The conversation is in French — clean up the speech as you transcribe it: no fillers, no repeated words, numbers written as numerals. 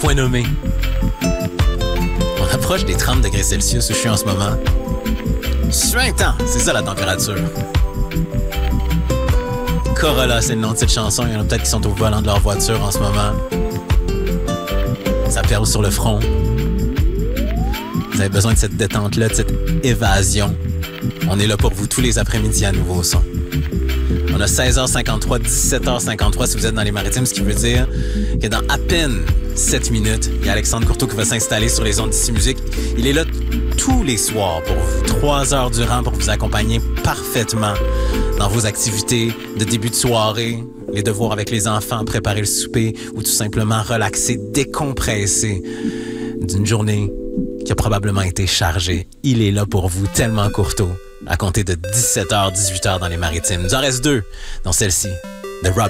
point nommé. On approche des 30 degrés Celsius où je suis en ce moment. Suintant, c'est ça la température. Corolla, c'est le nom de cette chanson. Il y en a peut-être qui sont au volant de leur voiture en ce moment. Ça perle sur le front. Vous avez besoin de cette détente-là, de cette évasion. On est là pour vous tous les après-midi à Nouveau Son. On a 16h53, 17h53 si vous êtes dans les Maritimes, ce qui veut dire que dans à peine 7 minutes, il y a Alexandre Courteau qui va s'installer sur les ondes d'Ici Musique. Il est là tous les soirs pour vous, 3 heures durant pour vous accompagner parfaitement dans vos activités de début de soirée, les devoirs avec les enfants, préparer le souper ou tout simplement relaxer, décompresser d'une journée qui a probablement été chargée. Il est là pour vous, tellement Courteau, à compter de 17h, 18h dans les Maritimes. Il nous en reste 2, dont celle-ci, de Rob